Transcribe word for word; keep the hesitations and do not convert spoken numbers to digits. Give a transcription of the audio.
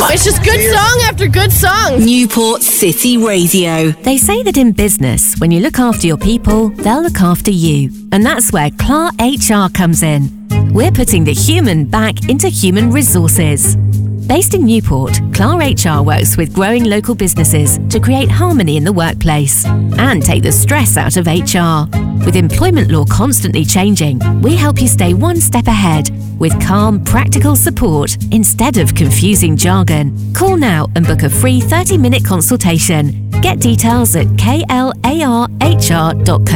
It's just good song after good song. Newport City Radio. They say that in business, when you look after your people, they'll look after you. And that's where C L A R H R comes in. We're putting the human back into human resources. Based in Newport, C L A R H R works with growing local businesses to create harmony in the workplace and take the stress out of H R. With employment law constantly changing, we help you stay one step ahead with calm, practical support instead of confusing jargon. Call now and book a free thirty minute consultation. Get details at k l a r h r dot co